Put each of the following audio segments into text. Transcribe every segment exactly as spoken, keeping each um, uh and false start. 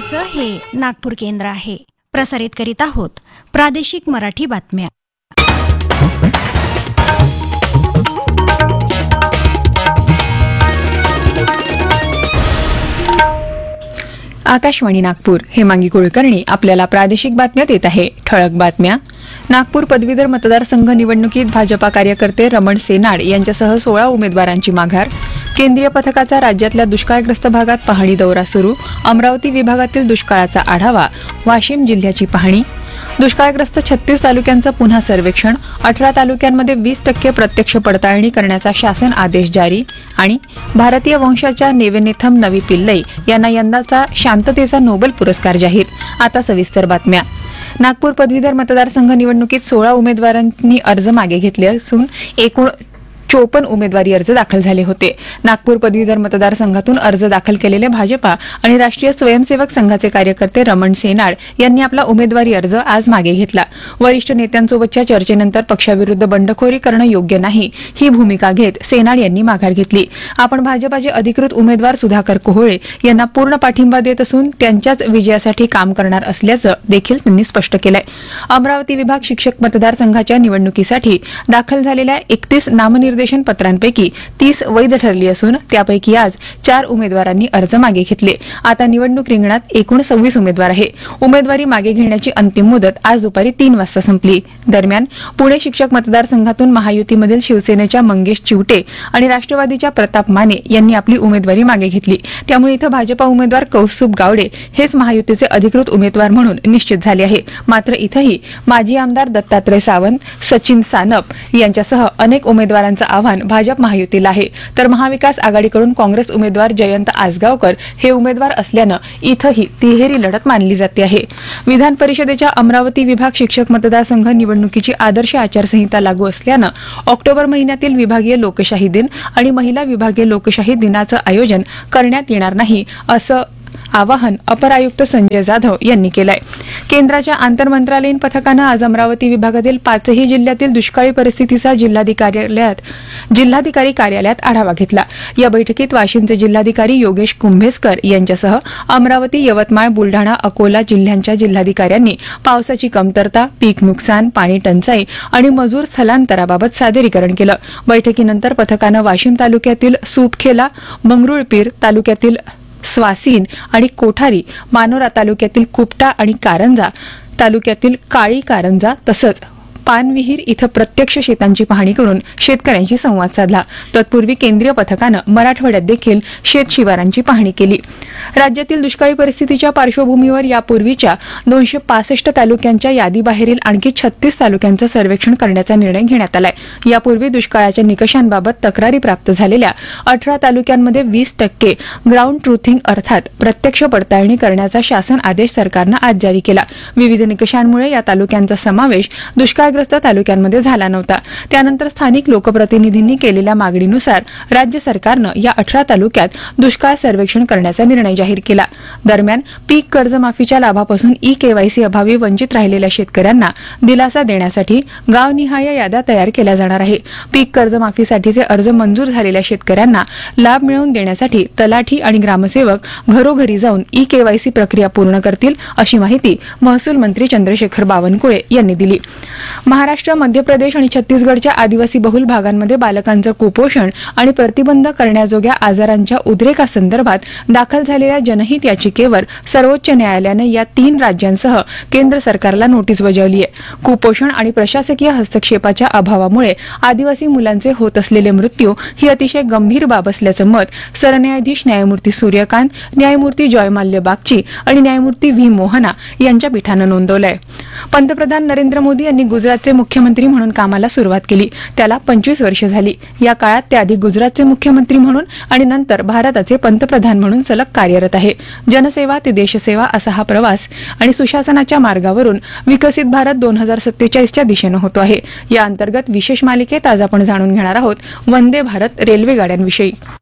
आकाशवाणीचं हे नागपूर केंद्र आहे. प्रसारित करीत आहोत प्रादेशिक मराठी बातम्या. आकाशवाणी नागपूर. हेमांगी कुलकर्णी आपल्याला प्रादेशिक बातम्या देत आहे. ठळक बातम्या. नागपूर पदवीधर मतदारसंघ निवडणुकीत भाजपा कार्यकर्ते रमण सेनाड यांच्यासह सोळा उमेदवारांची माघार. केंद्रीय पथकाचा राज्यातल्या दुष्काळग्रस्त भागात पाहणी दौरा सुरू. अमरावती विभागातील दुष्काळाचा आढावा. वाशिम जिल्ह्याची पाहणी. दुष्काळग्रस्त छत्तीस तालुक्यांचं पुन्हा सर्वेक्षण. अठरा तालुक्यांमध्ये वीस टक्के प्रत्यक्ष पडताळणी करण्याचा शासन आदेश जारी. आणि भारतीय वंशाच्या नेवेनेथम नवी पिल्लई यांना यंदाचा शांततेचा नोबेल पुरस्कार जाहीर. आता सविस्तर बातम्या. नागपूर पदवीधर मतदारसंघ निवडणुकीत सोळा उमेदवारांनी अर्ज मागे घेतले असून एकूण चोपन्न उमेदवारी अर्ज दाखल झाले होते. नागपूर पदवीधर मतदारसंघातून अर्ज दाखल केलेले भाजपा आणि राष्ट्रीय स्वयंसेवक संघाचे कार्यकर्ते रमण सेनाड यांनी आपला उमेदवारी अर्ज आज मागे घेतला. वरिष्ठ नेत्यांसोबतच्या चर्चेनंतर पक्षाविरुद्ध बंडखोरी करणं योग्य नाही ही भूमिका घेत सेनाड यांनी माघार घेतली. आपण भाजपाचे अधिकृत उमेदवार सुधाकर कोहळे यांना पूर्ण पाठिंबा देत असून त्यांच्याच विजयासाठी काम करणार असल्याचं देखील त्यांनी स्पष्ट केलंय. अमरावती विभाग शिक्षक मतदारसंघाच्या निवडणुकीसाठी दाखल झालेल्या एकतीस नामनिर्देशन पत्रांपैकी तीस वैध ठरली असून त्यापैकी आज चार उमेदवारांनी अर्ज मागे घेतले. आता निवडणूक रिंगणात एकूण सव्वीस उमेदवार आहे. उमेदवारी मागे घेण्याची अंतिम मुदत आज दुपारी तीन वाजता संपली. दरम्यान पुणे शिक्षक मतदारसंघातून महायुतीमधील शिवसेनेच्या मंगेश चिवटे आणि राष्ट्रवादीच्या प्रताप माने यांनी आपली उमेदवारी मागे घेतली. त्यामुळे इथं भाजपा उमेदवार कौस्तुभ गावडे हेच महायुतीचे अधिकृत उमेदवार म्हणून निश्चित झाले आहे. मात्र इथंही माजी आमदार दत्तात्रय सावंत, सचिन सानप यांच्यासह अनेक उमेदवारांचा आव्हान भाजप महायुतीला आहे. तर महाविकास आघाडीकडून काँग्रेस उमेदवार जयंत आसगावकर हे उमेदवार असल्यानं इथंही तिहेरी लढत मानली जाते आहे. विधान परिषदेच्या अमरावती विभाग शिक्षक मतदारसंघ निवडणुकीची आदर्श आचारसंहिता लागू असल्यानं ऑक्टोबर महिन्यातील विभागीय लोकशाही दिन आणि महिला विभागीय लोकशाही दिनाचं आयोजन करण्यात येणार नाही असं आवाहन अपर आयुक्त संजय जाधव यांनी केलंय. केंद्राच्या आंतरमंत्रालयीन पथकानं आज अमरावती विभागातील पाचही जिल्ह्यातील दुष्काळी परिस्थितीचा जिल्हाधिकार्यालयात जिल्हाधिकारी कार्यालयात आढावा घेतला. या बैठकीत वाशिमचे जिल्हाधिकारी योगेश कुंभेस्कर यांच्यासह अमरावती, यवतमाळ, बुलढाणा, अकोला जिल्ह्यांच्या जिल्हाधिकाऱ्यांनी पावसाची कमतरता, पीक नुकसान, पाणी टंचाई आणि मजूर स्थलांतराबाबत सादरीकरण केलं. बैठकीनंतर पथकानं वाशिम तालुक्यातील सूपखेला, मंगरुळपीर तालुक्यातील स्वासीन आणि कोठारी, मानोरा तालुक्यातील कुपटा आणि कारंजा तालुक्यातील काळी कारंजा तसंच पानविहीर इथं प्रत्यक्ष शेतांची पाहणी करून शेतकऱ्यांशी संवाद साधला. तत्पूर्वी केंद्रीय पथकानं मराठवाड्यात देखील शेत शिवारांची पाहणी केली. राज्यातील दुष्काळी परिस्थितीच्या पार्श्वभूमीवर यापूर्वीच्या दोनशे पासष्ट तालुक्यांच्या यादीबाहेरील आणखी छत्तीस तालुक्यांचं सर्वेक्षण करण्याचा निर्णय घेण्यात आलाय. यापूर्वी दुष्काळाच्या निकषांबाबत तक्रारी प्राप्त झालेल्या अठरा तालुक्यांमध्ये वीस टक्के ग्राउंड ट्रुथिंग अर्थात प्रत्यक्ष पडताळणी करण्याचा शासन आदेश सरकारनं आज जारी केला. विविध निकषांमुळे या तालुक्यांचा समावेश दुष्काळ तालुक्यांमध्ये झाला नव्हता. त्यानंतर स्थानिक लोकप्रतिनिधींनी केलेल्या मागणीनुसार राज्य सरकारनं या अठरा तालुक्यात दुष्काळ सर्वेक्षण करण्याचा निर्णय जाहीर केला. दरम्यान पीक कर्जमाफीच्या लाभापासून ई केवायसी अभावी वंचित राहिलेल्या शेतकऱ्यांना दिलासा देण्यासाठी गावनिहाय याद्या तयार केल्या जाणार आहे. पीक कर्जमाफीसाठीचे अर्ज मंजूर झालेल्या शेतकऱ्यांना लाभ मिळवून देण्यासाठी तलाठी आणि ग्रामसेवक घरोघरी जाऊन ई केवायसी प्रक्रिया पूर्ण करतील अशी माहिती महसूल मंत्री चंद्रशेखर बावनकुळे यांनी दिली. महाराष्ट्र, मध्य प्रदेश आणि छत्तीसगडच्या आदिवासी बहुल भागांमध्ये बालकांचं कुपोषण आणि प्रतिबंध करण्याजोग्या आजारांच्या उद्रेकासंदर्भात दाखल झालेल्या जनहित याचिकेवर सर्वोच्च न्यायालयानं या तीन राज्यांसह केंद्र सरकारला नोटीस बजावली आहे. कुपोषण आणि प्रशासकीय हस्तक्षेपाच्या अभावामुळे आदिवासी मुलांचे होत असलेले मृत्यू ही अतिशय गंभीर बाब असल्याचं मत सरन्यायाधीश न्यायमूर्ती सूर्यकांत, न्यायमूर्ती जयमाल्य बागची आणि न्यायमूर्ती व्ही मोहना यांच्या पीठानं नोंदवलंय. पंतप्रधान नरेंद्र मोदी यांनी गुजरातचे मुख्यमंत्री म्हणून कामाला सुरुवात केली. त्याला पंचवीस वर्ष झाली. या काळात ते आधी गुजरातचे मुख्यमंत्री म्हणून आणि नंतर भारताचे पंतप्रधान म्हणून सलग कार्यरत आहे. जनसेवा ते देशसेवा असा हा प्रवास आणि सुशासनाच्या मार्गावरून विकसित भारत दोन हजार सत्तेचाळीसच्या दिशेनं होतो आहे. या अंतर्गत विशेष मालिकेत आज आपण जाणून घेणार आहोत वंदे भारत रेल्वे गाड्यांविषयी.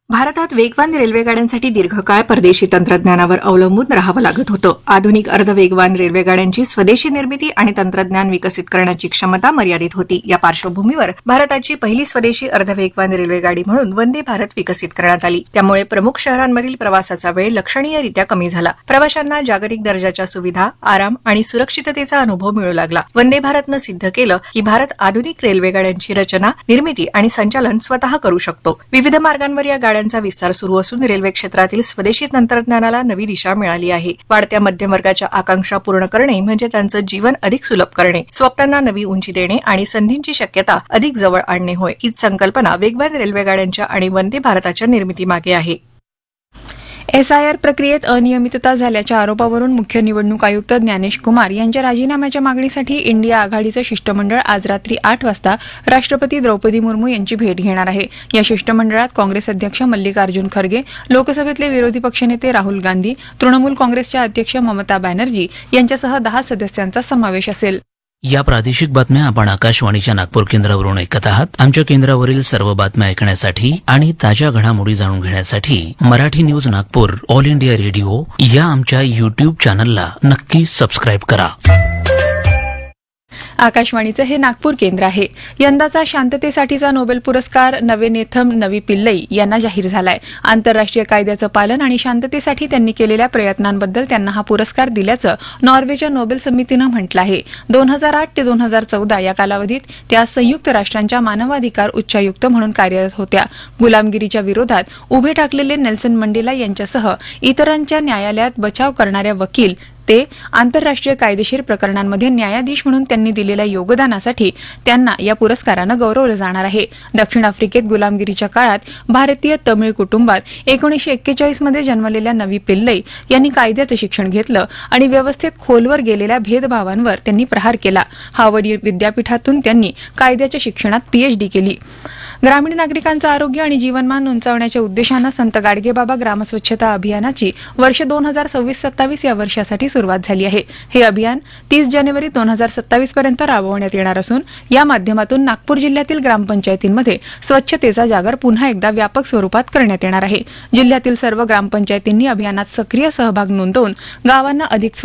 भारतात वेगवान रेल्वेगाड्यांसाठी दीर्घकाळ परदेशी तंत्रज्ञानावर अवलंबून राहावं लागत होतं. आधुनिक अर्धवेगवान रेल्वेगाड्यांची स्वदेशी निर्मिती आणि तंत्रज्ञान विकसित करण्याची क्षमता मर्यादित होती. या पार्श्वभूमीवर भारताची पहिली स्वदेशी अर्धवेगवान रेल्वेगाडी म्हणून वंदे भारत विकसित करण्यात आली. त्यामुळे प्रमुख शहरांमधील प्रवासाचा वेळ लक्षणीयरित्या कमी झाला. प्रवाशांना जागतिक दर्जाच्या सुविधा, आराम आणि सुरक्षिततेचा अनुभव मिळू लागला. वंदे भारतनं सिद्ध केलं की भारत आधुनिक रेल्वेगाड्यांची रचना, निर्मिती आणि संचालन स्वतः करू शकतो. विविध मार्गांवर या गाड्यांचा विस्तार सुरू असून रेल्वे क्षेत्रातील स्वदेशी तंत्रज्ञानाला नवी दिशा मिळाली आहे. वाढत्या मध्यम वर्गाच्या आकांक्षा पूर्ण करणे म्हणजे त्यांचं जीवन अधिक सुलभ करणे, स्वप्नांना नवी उंची देणे आणि संधींची शक्यता अधिक जवळ आणणे होय. हीच संकल्पना वेगवान रेल्वेगाड्यांच्या आणि वंदे भारताच्या निर्मितीमागे आहे. एसआयआर प्रक्रियेत अनियमितता झाल्याच्या आरोपावरून मुख्य निवडणूक आयुक्त ज्ञानेश कुमार यांच्या राजीनाम्याच्या मागणीसाठी इंडिया आघाडीचं शिष्टमंडळ आज रात्री आठ वाजता राष्ट्रपती द्रौपदी मुर्मू यांची भेट घेणार आहे. या शिष्टमंडळात काँग्रेस अध्यक्ष मल्लिकार्जुन खरगे, लोकसभेतले विरोधी पक्षनेते राहुल गांधी, तृणमूल काँग्रेसच्या अध्यक्ष ममता बॅनर्जी यांच्यासह दहा सदस्यांचा समावेश असेल. या प्रादेशिक बातम्या आपण आकाशवाणीच्या नागपूर केंद्रावरून ऐकत आहात. आमच्या केंद्रावरील सर्व बातम्या ऐकण्यासाठी आणि ताज्या घडामोडी जाणून घेण्यासाठी Marathi news Nagpur all India radio या आमच्या युट्यूब चॅनलला नक्की सबस्क्राईब करा. आकाशवाणीचं हे नागपूर केंद्र आहे. यंदाचा शांततेसाठीचा नोबेल पुरस्कार नवेनेथम नवी पिल्लई यांना जाहीर झालाय. आंतरराष्ट्रीय कायद्याचं पालन आणि शांततेसाठी त्यांनी केलेल्या प्रयत्नांबद्दल त्यांना हा पुरस्कार दिल्याचं नॉर्वेच्या नोबेल समितीनं म्हटलं आहे. दोन हजार आठ ते दोन हजार चौदा या कालावधीत त्या संयुक्त राष्ट्रांच्या मानवाधिकार उच्चायुक्त म्हणून कार्यरत होत्या. गुलामगिरीच्या विरोधात उभे ठाकलेले नेल्सन मंडेला यांच्यासह इतरांच्या न्यायालयात बचाव करणाऱ्या वकील, ते आंतरराष्ट्रीय कायदेशीर प्रकरणांमध्ये न्यायाधीश म्हणून त्यांनी दिलेल्या योगदानासाठी त्यांना या पुरस्कारानं गौरवलं जाणार आहे. दक्षिण आफ्रिकेत गुलामगिरीच्या काळात भारतीय तमिळ कुटुंबात एकोणीसशे एक्केचाळीस मध्ये जन्मलेल्या नवी पिल्लई यांनी कायद्याचं शिक्षण घेतलं आणि व्यवस्थेत खोलवर गेलेल्या भेदभावांवर त्यांनी प्रहार केला. हार्वर्ड विद्यापीठातून त्यांनी कायद्याच्या शिक्षणात पीएचडी केली. ग्रामीण नागरिकांचं आरोग्य आणि जीवनमान उंचावण्याच्या उद्देशानं संत गाडगेबाबा ग्रामस्वच्छता अभियानाची वर्ष दोन हजार सव्वीस सत्तावीस या वर्षासाठी सुरुवात झाली आहे. हे अभियान तीस जानेवारी दोन हजार सत्तावीस पर्यंत राबवण्यात येणार असून या माध्यमातून नागपूर जिल्ह्यातील ग्रामपंचायतींमध्ये स्वच्छतेचा जागर पुन्हा एकदा व्यापक स्वरूपात करण्यात येणार आहे. जिल्ह्यातील सर्व ग्रामपंचायतींनी अभियानात सक्रिय सहभाग नोंदवून गावांना अधिक